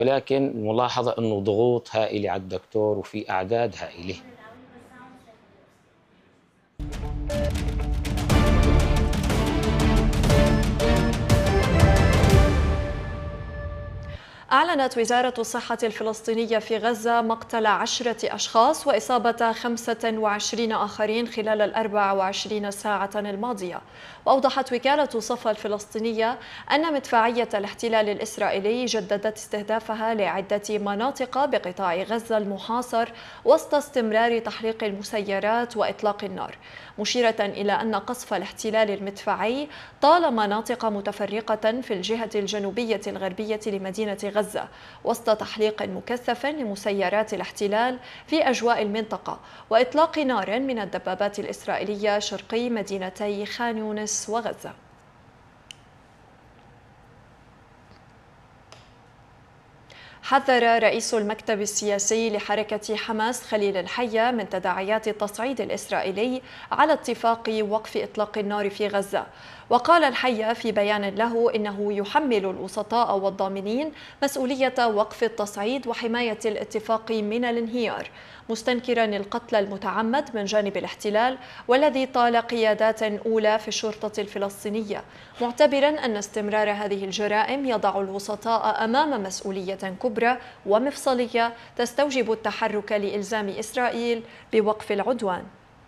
ولكن الملاحظة إنه ضغوط هائلة على الدكتور وفي أعداد هائلة. أعلنت وزارة الصحة الفلسطينية في غزة مقتل 10 أشخاص وإصابة 25 آخرين خلال 24 ساعة الماضية. وأوضحت وكالة صفا الفلسطينية أن مدفعية الاحتلال الإسرائيلي جددت استهدافها لعدة مناطق بقطاع غزة المحاصر وسط استمرار تحريق المسيرات وإطلاق النار، مشيرة إلى أن قصف الاحتلال المدفعي طال مناطق متفرقة في الجهة الجنوبية الغربية لمدينة غزة وسط تحليق مكثف لمسيرات الاحتلال في أجواء المنطقة وإطلاق نار من الدبابات الإسرائيلية شرقي مدينتي خان يونس وغزة. حذر رئيس المكتب السياسي لحركة حماس خليل الحية من تداعيات التصعيد الإسرائيلي على اتفاق وقف إطلاق النار في غزة. وقال الحية في بيان له إنه يحمل الوسطاء والضامنين مسؤولية وقف التصعيد وحماية الاتفاق من الانهيار، مستنكرا القتل المتعمد من جانب الاحتلال والذي طال قيادات أولى في الشرطة الفلسطينية، معتبرا أن استمرار هذه الجرائم يضع الوسطاء أمام مسؤولية كبرى ومفصلية تستوجب التحرك لإلزام إسرائيل بوقف العدوان.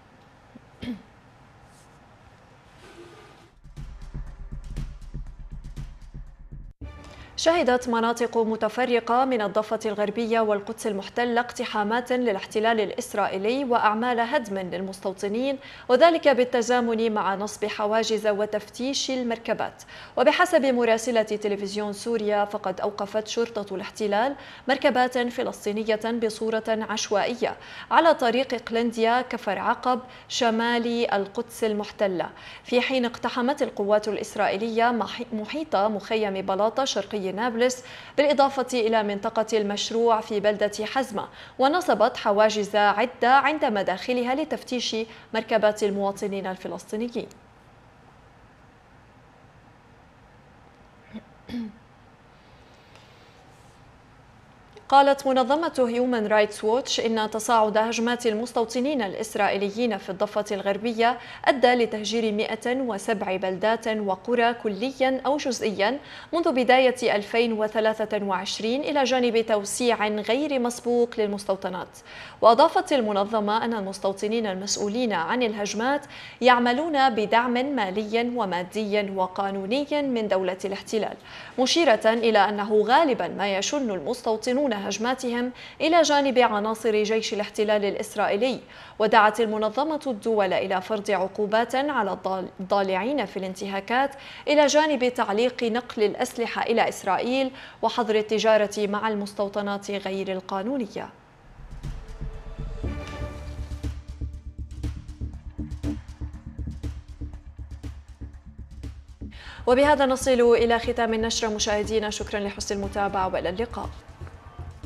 شهدت مناطق متفرقة من الضفة الغربية والقدس المحتلة اقتحامات للاحتلال الإسرائيلي وأعمال هدم للمستوطنين، وذلك بالتزامن مع نصب حواجز وتفتيش المركبات. وبحسب مراسلة تلفزيون سوريا فقد أوقفت شرطة الاحتلال مركبات فلسطينية بصورة عشوائية على طريق قلنديا كفر عقب شمال القدس المحتلة، في حين اقتحمت القوات الإسرائيلية محيط مخيم بلاطة شرقي نابلس بالإضافة إلى منطقة المشروع في بلدة حزمة، ونصبت حواجز عدة عند مداخلها لتفتيش مركبات المواطنين الفلسطينيين. قالت منظمة هيومن رايتس ووتش إن تصاعد هجمات المستوطنين الإسرائيليين في الضفة الغربية أدى لتهجير 107 بلدات وقرى كليا أو جزئيا منذ بداية 2023 إلى جانب توسيع غير مسبوق للمستوطنات. وأضافت المنظمة أن المستوطنين المسؤولين عن الهجمات يعملون بدعم مالي ومادي وقانوني من دولة الاحتلال، مشيرة إلى أنه غالبا ما يشن المستوطنون هجماتهم إلى جانب عناصر جيش الاحتلال الإسرائيلي. ودعت المنظمة الدول إلى فرض عقوبات على الضالعين في الانتهاكات إلى جانب تعليق نقل الأسلحة إلى إسرائيل وحظر التجارة مع المستوطنات غير القانونية. وبهذا نصل إلى ختام النشرة مشاهدينا، شكرا لحسن المتابعة وإلى اللقاء.